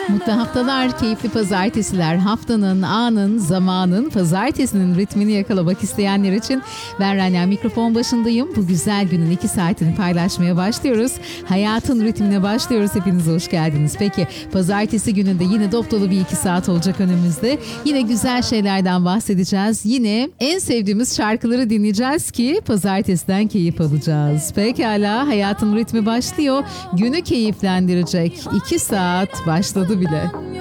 Mutlu haftalar, keyifli pazartesiler, haftanın, anın, zamanın, pazartesinin ritmini yakalamak isteyenler için ben Rania mikrofon başındayım. Bu güzel günün 2 saatini paylaşmaya başlıyoruz. Hayatın ritmine başlıyoruz. Hepiniz hoş geldiniz. Peki pazartesi gününde yine dop dolu bir 2 saat olacak önümüzde. Yine güzel şeylerden bahsedeceğiz. Yine en sevdiğimiz şarkıları dinleyeceğiz ki pazartesiden keyif alacağız. Pekala, hayatın ritmi başlıyor. Günü keyiflendirecek 2 saat başladı bile.